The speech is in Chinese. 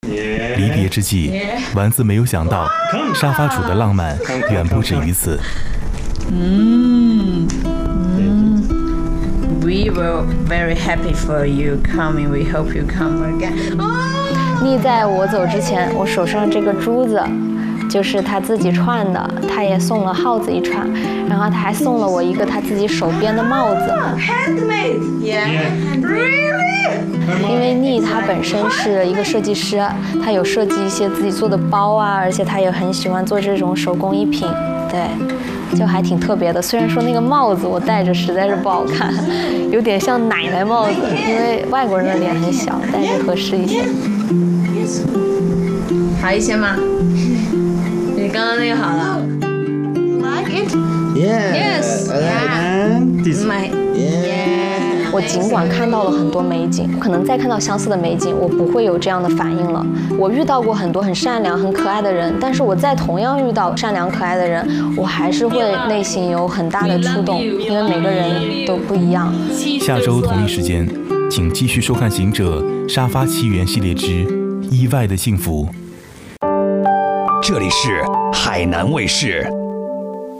离别之际，丸子没有想到沙发主的浪漫远不止于此。 We were very happy for you coming. We hope you come again. 腻在我走之前，我手上这个珠子就是他自己串的，他也送了耗子一串，然后他还送了我一个他自己手编的帽子。 Handmade. Yeah. Really? 因为腻他本身是一个设计师，他有设计一些自己做的包啊，而且他也很喜欢做这种手工艺品，对。就还挺特别的，虽然说那个帽子我戴着实在是不好看，有点像奶奶帽子，因为外国人的脸很小，戴着合适一些。 好一些吗？比刚刚那个好了。Like it? Yes. And this. My. Yeah. 我尽管看到了很多美景，可能再看到相似的美景，我不会有这样的反应了。我遇到过很多很善良、很可爱的人，但是我在同样遇到善良可爱的人，我还是会内心有很大的触动，因为每个人都不一样。 下周同一时间，请继续收看《行者沙发奇缘》系列之意外的幸福。 这里是海南卫视。